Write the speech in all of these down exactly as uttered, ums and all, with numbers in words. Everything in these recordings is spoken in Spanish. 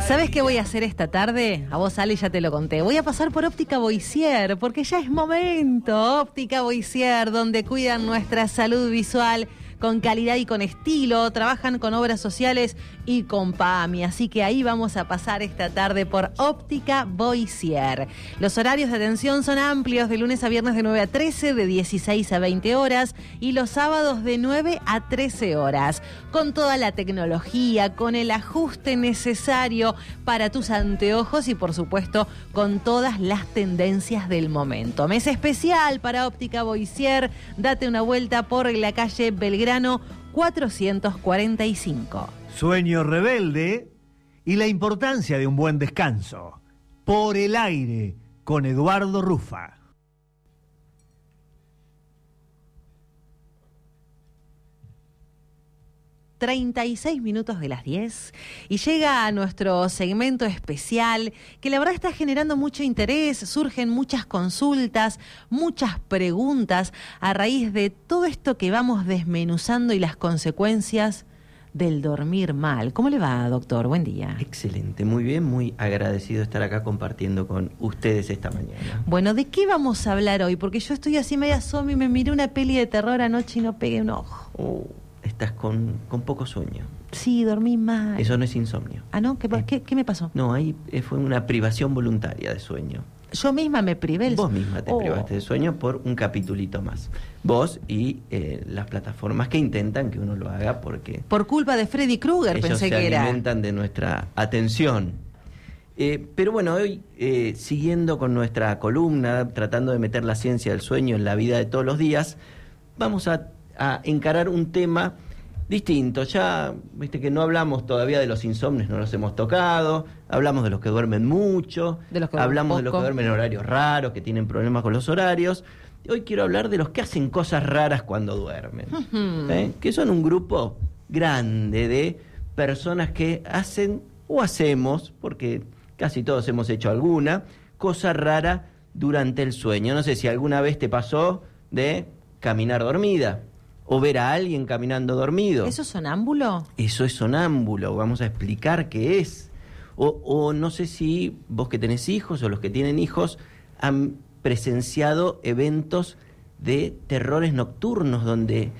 ¿Sabes qué voy a hacer esta tarde? A vos, Ale, ya te lo conté. Voy a pasar por Óptica Boissier, porque ya es momento. Óptica Boissier, donde cuidan nuestra salud visual con calidad y con estilo. Trabajan con obras sociales y con PAMI. Así que ahí vamos a pasar esta tarde por Óptica Boissier. Los horarios de atención son amplios, de lunes a viernes de nueve a trece, de dieciséis a veinte horas, y los sábados de nueve a trece horas. Con toda la tecnología, con el ajuste necesario para tus anteojos y, por supuesto, con todas las tendencias del momento. Mes especial para Óptica Boissier. Date una vuelta por la calle Belgrano cuatrocientos cuarenta y cinco. Sueño rebelde y la importancia de un buen descanso. Por el aire, con Eduardo Rufa. treinta y seis minutos de las diez y llega a nuestro segmento especial que la verdad está generando mucho interés, surgen muchas consultas, muchas preguntas a raíz de todo esto que vamos desmenuzando y las consecuencias del dormir mal. ¿Cómo le va, doctor? Buen día. Excelente, muy bien, muy agradecido de estar acá compartiendo con ustedes esta mañana. Bueno, ¿de qué vamos a hablar hoy? Porque yo estoy así media zombie, me miré una peli de terror anoche y no pegué un ojo. Oh. Estás con, con poco sueño. Sí, dormí mal. Eso no es insomnio. ¿Ah, no? ¿Qué, eh. ¿qué, qué me pasó? No, ahí fue una privación voluntaria de sueño. Yo misma me privé. El... Vos misma te oh. privaste de sueño por un capitulito más. Vos y eh, las plataformas que intentan que uno lo haga porque... Por culpa de Freddy Krueger pensé que era. Ellos se alimentan de nuestra atención. Eh, pero bueno, hoy, eh, siguiendo con nuestra columna, tratando de meter la ciencia del sueño en la vida de todos los días, vamos a... a encarar un tema distinto. Ya, viste que no hablamos todavía de los insomnes, no los hemos tocado, hablamos de los que duermen mucho, de los que hablamos poco. de los que duermen en horarios raros, que tienen problemas con los horarios. Hoy quiero hablar de los que hacen cosas raras cuando duermen, uh-huh. ¿eh? Que son un grupo grande de personas que hacen o hacemos, porque casi todos hemos hecho alguna, cosa rara durante el sueño. No sé si alguna vez te pasó de caminar dormida, o ver a alguien caminando dormido. ¿Eso es sonámbulo? Eso es sonámbulo, vamos a explicar qué es. O, o no sé si vos que tenés hijos o los que tienen hijos han presenciado eventos de terrores nocturnos donde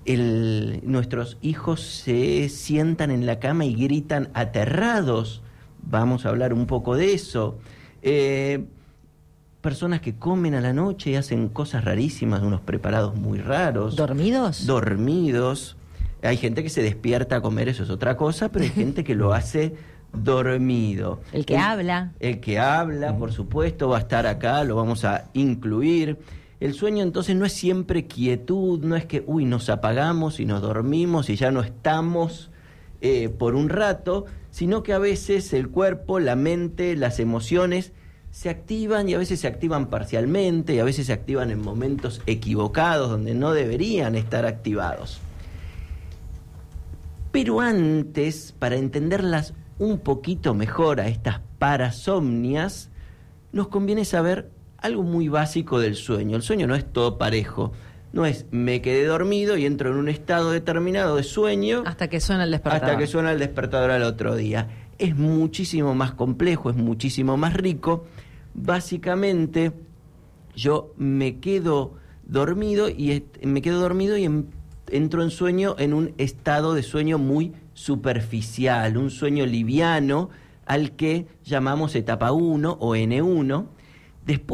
el, nuestros hijos se sientan en la cama y gritan aterrados. Vamos a hablar un poco de eso. Eh... Personas que comen a la noche y hacen cosas rarísimas, unos preparados muy raros. ¿Dormidos? Dormidos. Hay gente que se despierta a comer, eso es otra cosa, pero hay gente que lo hace dormido. El que el, habla. El que habla, por supuesto, va a estar acá, lo vamos a incluir. El sueño entonces no es siempre quietud, no es que, uy, nos apagamos y nos dormimos y ya no estamos eh, por un rato, sino que a veces el cuerpo, la mente, las emociones se activan y a veces se activan parcialmente y a veces se activan en momentos equivocados donde no deberían estar activados. Pero antes, para entenderlas un poquito mejor a estas parasomnias, nos conviene saber algo muy básico del sueño. El sueño no es todo parejo, no es me quedé dormido y entro en un estado determinado de sueño hasta que suena el despertador. Hasta que suena el despertador al otro día. Es muchísimo más complejo, es muchísimo más rico. Básicamente, yo me quedo dormido y est- me quedo dormido y en- entro en sueño en un estado de sueño muy superficial, un sueño liviano al que llamamos etapa uno o ene uno. Después